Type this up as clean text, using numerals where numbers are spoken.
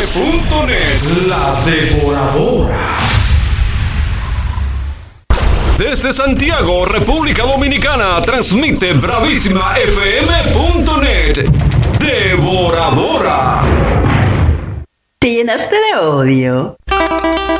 La Devoradora. Desde Santiago, República Dominicana, transmite bravísimafm.net. Devoradora. ¿Te llenaste de odio?